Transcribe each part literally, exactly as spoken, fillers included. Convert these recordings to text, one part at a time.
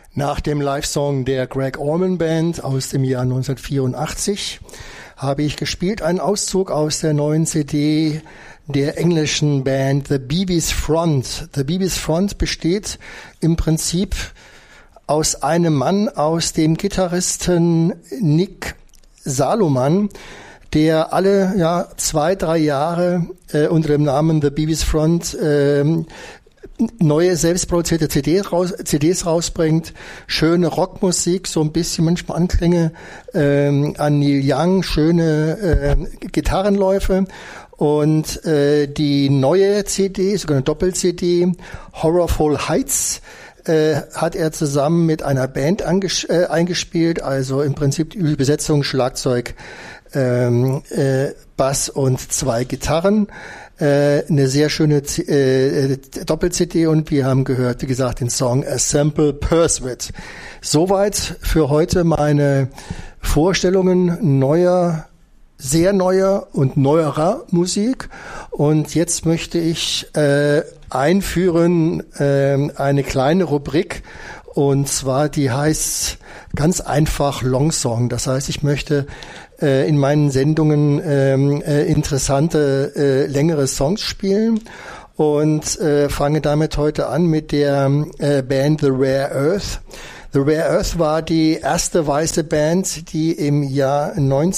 Nach dem Live-Song der Greg Allman Band aus dem Jahr neunzehnhundertvierundachtzig habe ich gespielt einen Auszug aus der neuen C D der englischen Band The Beebe's Front. The Beebe's Front besteht im Prinzip aus einem Mann, aus dem Gitarristen Nick Saloman, der alle ja zwei, drei Jahre äh, unter dem Namen The Beebe's Front äh, neue selbstproduzierte C Ds, raus, C Ds rausbringt, schöne Rockmusik, so ein bisschen manchmal Anklänge ähm, an Neil Young, schöne äh, Gitarrenläufe. Und äh, die neue C D, sogar eine Doppel-C D, Horrorful Heights, äh, hat er zusammen mit einer Band anges- äh, eingespielt, also im Prinzip die Besetzung Schlagzeug, ähm, äh, Bass und zwei Gitarren. Äh, eine sehr schöne äh, Doppel-C D und wir haben gehört, wie gesagt, den Song A Sample Pursuit. Soweit für heute meine Vorstellungen neuer, sehr neuer und neuerer Musik. Und jetzt möchte ich äh, einführen äh, eine kleine Rubrik, und zwar die heißt ganz einfach Long Song. Das heißt, ich möchte äh, in meinen Sendungen ähm, äh, interessante, äh, längere Songs spielen und äh, fange damit heute an mit der äh, Band The Rare Earth. The Rare Earth war die erste weiße Band, die im Jahr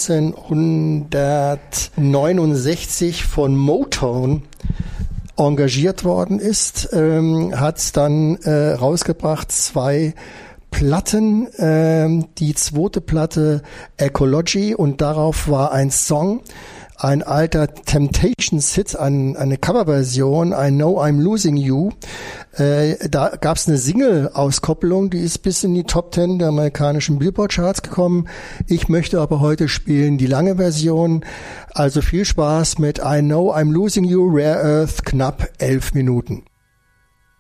neunzehnhundertneunundsechzig von Motown engagiert worden ist, ähm, hat dann äh, rausgebracht zwei Platten, ähm, die zweite Platte Ecology, und darauf war ein Song, ein alter Temptations-Hit, ein, eine Coverversion, I Know I'm Losing You. Äh, da gab es eine Single-Auskopplung, die ist bis in die Top Ten der amerikanischen Billboard-Charts gekommen. Ich möchte aber heute spielen die lange Version. Also viel Spaß mit I Know I'm Losing You, Rare Earth, knapp elf Minuten.